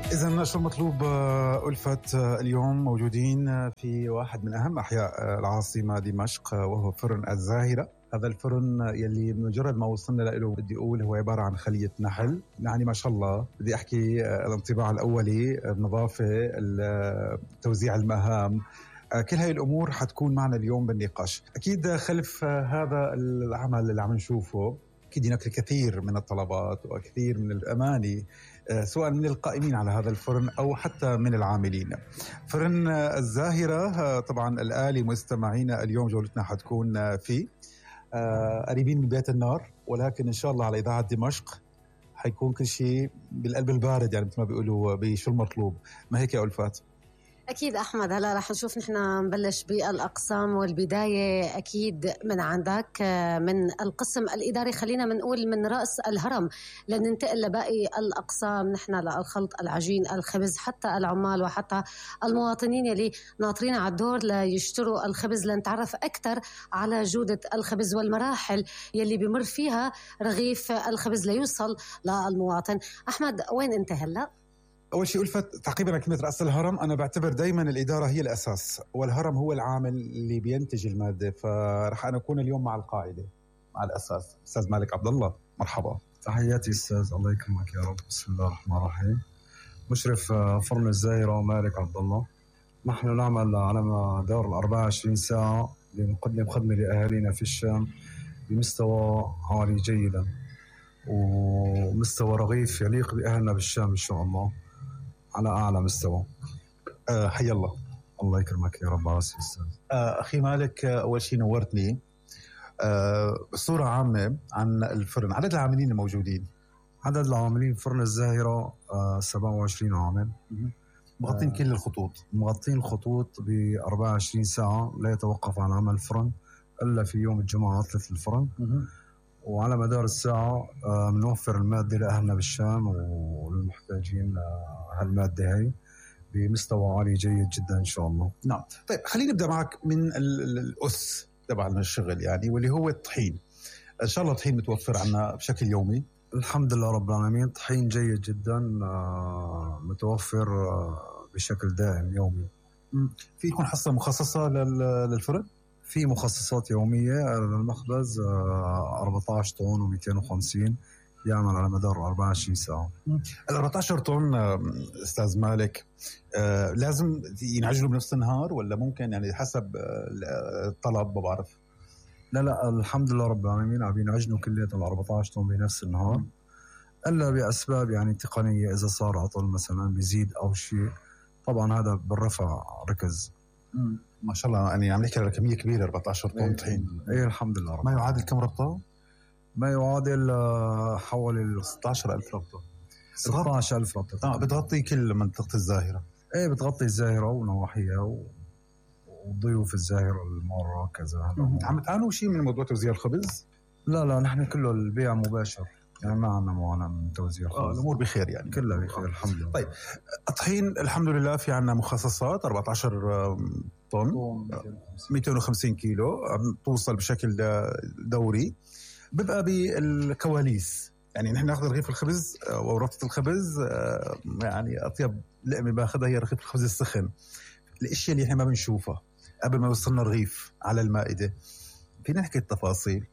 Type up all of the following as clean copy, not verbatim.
إذن شو المطلوب ألفت؟ اليوم موجودين في واحد من أهم أحياء العاصمة دمشق، وهو فرن الزاهرة. هذا الفرن يلي مجرد ما وصلنا له بدي أقول هو عبارة عن خلية نحل، يعني ما شاء الله. بدي أحكي الانطباع الأولي، النظافة، توزيع المهام، كل هاي الأمور حتكون معنا اليوم بالنقاش. أكيد خلف هذا العمل اللي عم نشوفه أكيد هناك الكثير من الطلبات وكثير من الأماني، سواء من القائمين على هذا الفرن أو حتى من العاملين. فرن الزاهرة طبعا الآلي مستمعينا، اليوم جولتنا حتكون فيه قريبين من بيت النار، ولكن إن شاء الله على إذاعة دمشق حيكون كل شيء بالقلب البارد، يعني مثل ما بيقولوا بشو المطلوب. ما هيك يا ألفات؟ أكيد أحمد. هلا رح نشوف نحن نبلش بالأقسام، والبداية أكيد من عندك من القسم الإداري. خلينا منقول من رأس الهرم لننتقل لباقي الأقسام، نحن للخلط، العجين، الخبز، حتى العمال وحتى المواطنين يلي ناطرين على الدور ليشتروا الخبز، لنتعرف أكثر على جودة الخبز والمراحل يلي بمر فيها رغيف الخبز ليوصل للمواطن. أحمد، وين أنت هلأ؟ أول شيء ألفت، تعقيبا على كلمة رأس الهرم، أنا بعتبر دايما الإدارة هي الأساس والهرم هو العامل اللي بينتج المادة، فرح أنا أكون اليوم مع القاعدة، مع الأساس. أستاذ مالك عبد الله، مرحبا. تحياتي أستاذ، الله يكرمك يا رب. بسم الله الرحمن الرحيم. مشرف فرن الزاهرة مالك عبد الله. نحن نعمل على مدار 24 ساعة لنقدم خدمة لأهالينا في الشام بمستوى عالي جيدا، ومستوى رغيف يليق بأهلنا بالشام إن شاء الله على أعلى مستوى. حي الله. الله يكرمك يا رب. عاسي أستاذ. أخي مالك، أول شيء نورتني. بصورة عامة عن الفرن، عدد العاملين الموجودين؟ عدد العاملين فرن الزاهرة 27 عامل، مغطين كل الخطوط. مغطين الخطوط ب 24 ساعة، لا يتوقف عن عمل الفرن إلا في يوم الجمعة عطلة الفرن. وعلى مدار الساعة بنوفر المادة لأهلنا بالشام والمحتاجين هالمادة هاي بمستوى عالي جيد جدا إن شاء الله. نعم. طيب خلينا نبدأ معك من الأس تبع الشغل، يعني واللي هو الطحين. إن شاء الله الطحين متوفر عنا بشكل يومي؟ الحمد لله رب العالمين، طحين جيد جدا متوفر بشكل دائم يومي. في يكون حصة مخصصة للفرن؟ في مخصصات يومية للمخبز 14 طن و250 يعمل على مدار 24 ساعة. ال 14 طن أستاذ مالك لازم ينعجلوا بنفس النهار ولا ممكن يعني حسب الطلب؟ ما بعرف. لا الحمد لله رب العالمين عم ينعجنوا كلية ال 14 طن بنفس النهار، إلا بأسباب يعني تقنية، إذا صار عطل مثلا بيزيد أو شيء، طبعا هذا بالرفع ركز. ما شاء الله، يعني عم نحكي على كمية كبيرة 14 طن طحين. إيه الحمد لله رب. ما يعادل كم ربطة؟ ما يعادل حوالي 16,000 ربطة. 16,000 ربطة. بتغطي كل منطقة الزاهرة؟ إيه بتغطي الزاهرة ونواحيها وضيوف الزاهرة المارة كذا. عم تعانوا شيء من موضوع توزيع الخبز؟ لا نحن كله البيع مباشر، يعني ما عندنا معاناة من توزيع الخبز. الأمور بخير يعني؟ كلها بخير الحمد لله. طيب الطحين الحمد لله في عنا مخصصات 14 طن 250 كيلو عم توصل بشكل دوري. بيبقى بالكواليس، يعني نحن ناخذ رغيف الخبز وربطة الخبز، يعني أطيب لقمة باخذها هي رغيف الخبز السخن. الاشياء اللي احنا ما بنشوفها قبل ما يوصلنا الرغيف على المائدة، فينا نحكي التفاصيل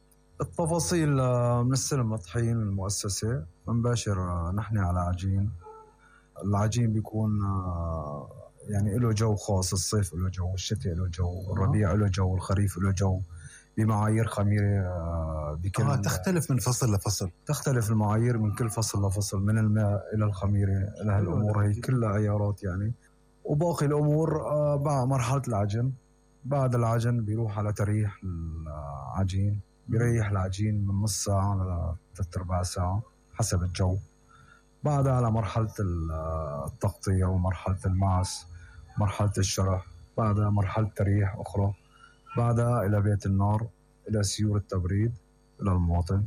من السلم الطحين المؤسسة مباشر. نحن على عجين، العجين بيكون يعني له جو خاص، الصيف له جو، الشتاء له جو، الربيع له جو، الخريف له جو، بمعايير خميرة بكل تختلف من فصل لفصل. تختلف المعايير من كل فصل لفصل، من الماء إلى الخميرة إلى هالأمور هي كلها عيارات يعني. وباقي الأمور بعد مرحلة العجن، بعد العجن بيروح على تريح العجين، بيريح العجين من نص ساعة ل3/4 ساعة حسب الجو. بعدها على مرحلة التغطية ومرحلة المعس، مرحلة الشرح، بعدها مرحلة تريح أخرى، بعدها إلى بيت النار، إلى سيور التبريد إلى المواطن.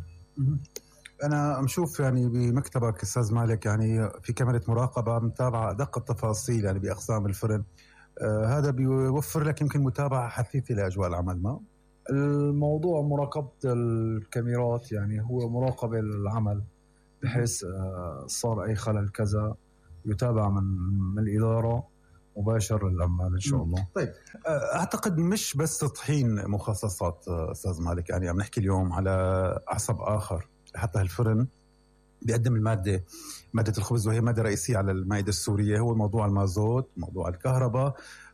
أنا مشوف يعني بمكتبك أستاذ مالك يعني في كاميرا مراقبة متابعة أدق التفاصيل يعني بأقسام الفرن. هذا بيوفر لك يمكن متابعة حثيثة لأجواء العمل. ما الموضوع مراقبة الكاميرات يعني هو مراقبة العمل، بحيث صار أي خلل كذا يتابع من الإدارة مباشر للعمال إن شاء الله. طيب أعتقد مش بس تطحين مخصصات أستاذ مالك، يعني عم نحكي اليوم على عصب آخر. حتى الفرن بيقدم مادة الخبز، وهي مادة رئيسية على المائدة السورية، هو موضوع المازوت، موضوع الكهرباء.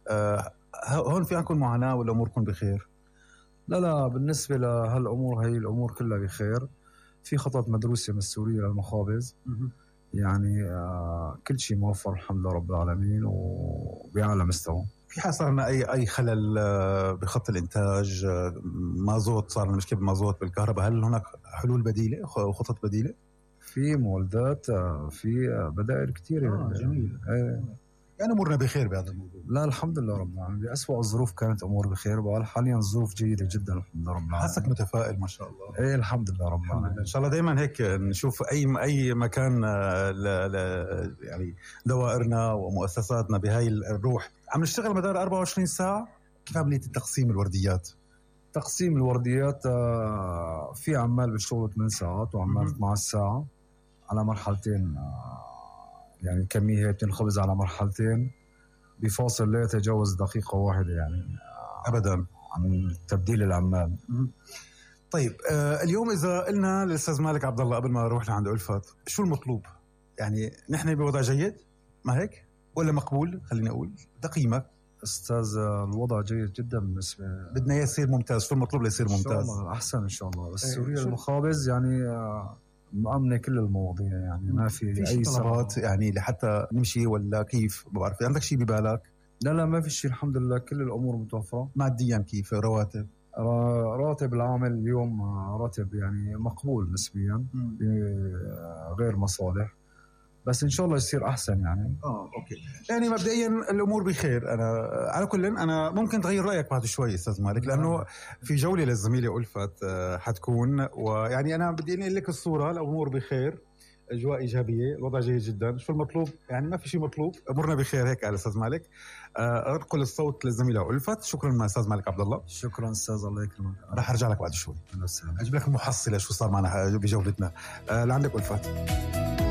هون في عندكم معاناة ولا أموركم بخير؟ لا بالنسبة لهالأمور، هي الأمور كلها بخير. في خطط مدروسة من السورية للمخابز، يعني كل شيء موفر الحمد لله رب العالمين وبأعلى مستوى. في حصلنا أي خلل بخط الإنتاج؟ مازوت، صار مشكلة بالمازوت، بالكهرباء، هل هناك حلول بديلة وخطط بديلة؟ في مولدات، في بدائل كثيرة. جميل. يعني أمورنا بخير بهذا الموضوع؟ لا الحمد لله رب العالمين، بأسوأ الظروف كانت أمور بخير، وحاليا الظروف جيدة جدا الحمد لله رب العالمين. حاسك متفائل ما شاء الله. ايه الحمد لله رب العالمين. ان شاء الله دائما هيك نشوف اي مكان يعني دوائرنا ومؤسساتنا بهاي الروح. عم نشتغل مدار 24 ساعة. كيف عملية التقسيم الورديات؟ تقسيم الورديات في عمال بيشتغلوا 8 ساعات وعمال 12 ساعة على مرحلتين. يعني كمية بتنخبز على مرحلتين بفاصل لا يتجاوز دقيقة واحدة، يعني أبدا، عن تبديل العمال. طيب اليوم إذا قلنا للأستاذ مالك عبد الله قبل ما نروح لعند ألفت، شو المطلوب؟ يعني نحن بوضع جيد ما هيك ولا مقبول؟ خليني أقول تقييمك. أستاذ الوضع جيد جدا بالنسبة، بدنا يصير ممتاز. شو المطلوب ليصير ممتاز؟ إن شاء الله أحسن إن شاء الله. بس سوريا المخابز يعني مأمنة كل المواضيع، يعني ما في أي طلبات يعني لحتى نمشي ولا كيف؟ بعرف عندك شيء ببالك؟ لا ما في شيء الحمد لله، كل الأمور متوفرة. ماديا كيف؟ راتب العامل اليوم راتب يعني مقبول نسبيا، غير مصالح، بس إن شاء الله يصير أحسن يعني. أوكي. يعني مبدئيا الأمور بخير. أنا على كل أنا ممكن تغير رأيك بعد شوي أستاذ مالك، لأنه في جولة للزميلة ألفت حتكون، ويعني أنا بدي أنقل لك الصورة. الأمور بخير، أجواء إيجابية، الوضع جيد جدا. شو المطلوب؟ يعني ما في شيء مطلوب، أمورنا بخير هيك قال أستاذ مالك. أنقل الصوت للزميلة ألفت. شكرا أستاذ مالك عبد الله. شكرا أستاذ، الله يكرمك. راح أرجع لك بعد شوي، أجيب لك المحصلة شو صار معنا بجولتنا. لعندك ألفت.